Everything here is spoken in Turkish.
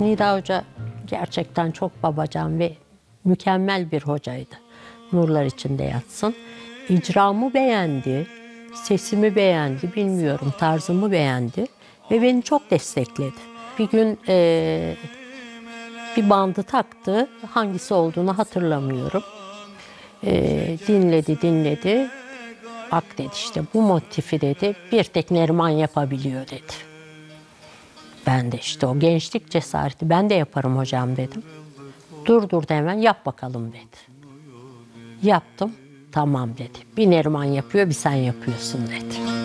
Nida Hoca gerçekten çok babacan ve mükemmel bir hocaydı. Nurlar içinde yatsın. İcramı beğendi, sesimi beğendi, bilmiyorum tarzımı beğendi ve beni çok destekledi. Bir gün bir bandı taktı, hangisi olduğunu hatırlamıyorum. Dinledi. Bak dedi, işte bu motifi dedi bir tek Neriman yapabiliyor dedi. Ben de işte o gençlik cesareti, ben de yaparım hocam dedim. Durdu hemen, yap bakalım dedi. Yaptım, tamam dedi. Bir Neriman yapıyor, bir sen yapıyorsun dedi.